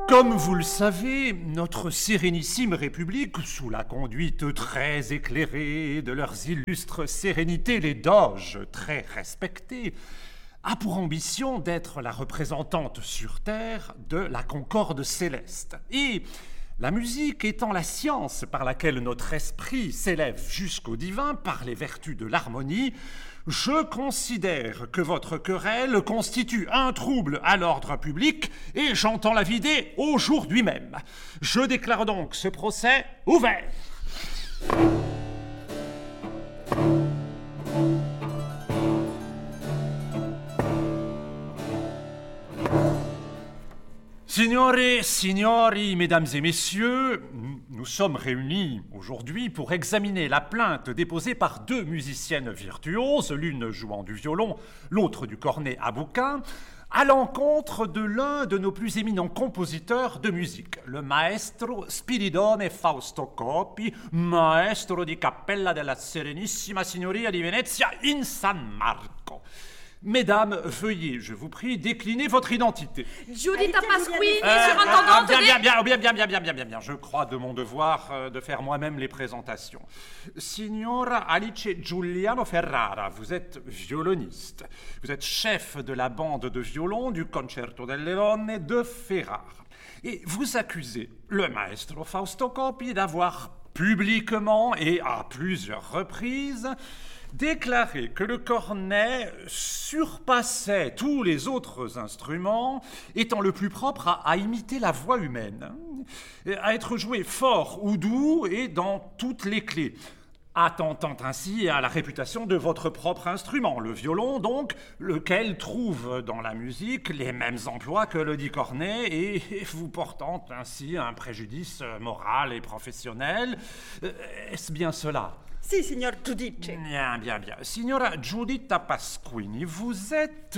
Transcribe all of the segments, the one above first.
Comme vous le savez, notre sérénissime République, sous la conduite très éclairée de leurs illustres sérénités, les doges très respectés, a pour ambition d'être la représentante sur Terre de la concorde céleste. Et la musique étant la science par laquelle notre esprit s'élève jusqu'au divin par les vertus de l'harmonie, je considère que votre querelle constitue un trouble à l'ordre public et j'entends la vider aujourd'hui même. Je déclare donc ce procès ouvert. Signore, signori, mesdames et messieurs, nous sommes réunis aujourd'hui pour examiner la plainte déposée par deux musiciennes virtuoses, l'une jouant du violon, l'autre du cornet à bouquin, à l'encontre de l'un de nos plus éminents compositeurs de musique, le maestro Spiridone Fausto Coppi, maestro di Cappella della Serenissima Signoria di Venezia in San Marco. Mesdames, veuillez, je vous prie, décliner votre identité. Giuditta Pasquini, surintendante Bien. Je crois de mon devoir de faire moi-même les présentations. Signora Alice Giuliano Ferrara, vous êtes violoniste. Vous êtes chef de la bande de violon du Concerto delle Donne de Ferrara. Et vous accusez le maestro Fausto Coppi d'avoir publiquement et à plusieurs reprises déclaré que le cornet surpassait tous les autres instruments, étant le plus propre à imiter la voix humaine, à être joué fort ou doux et dans toutes les clés, attentant ainsi à la réputation de votre propre instrument, le violon donc, lequel trouve dans la musique les mêmes emplois que le dit cornet et vous portant ainsi un préjudice moral et professionnel. Est-ce bien cela ? Si, signor Giudice. Bien. Signora Giuditta Pasquini, vous êtes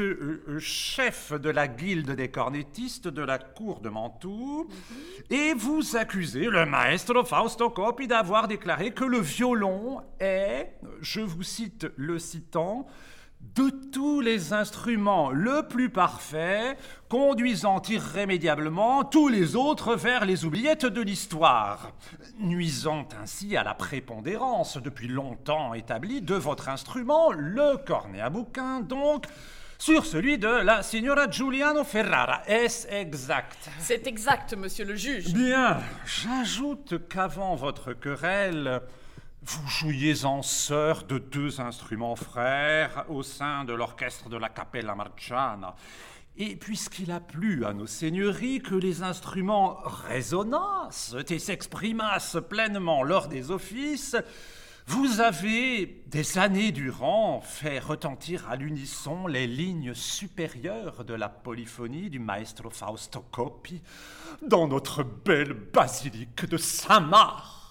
chef de la guilde des cornettistes de la cour de Mantoue et vous accusez le maestro Fausto Coppi d'avoir déclaré que le violon est, je vous cite le citant, de tous les instruments le plus parfait, conduisant irrémédiablement tous les autres vers les oubliettes de l'histoire, nuisant ainsi à la prépondérance depuis longtemps établie de votre instrument, le cornet à bouquin, donc, sur celui de la signora Giuliano Ferrara. Est-ce exact ? C'est exact, monsieur le juge. Bien, j'ajoute qu'avant votre querelle, vous jouiez en sœur de deux instruments frères au sein de l'orchestre de la Cappella Marciana. Et puisqu'il a plu à nos seigneuries que les instruments résonnassent et s'exprimassent pleinement lors des offices, vous avez, des années durant, fait retentir à l'unisson les lignes supérieures de la polyphonie du maestro Fausto Coppi dans notre belle basilique de Saint-Marc.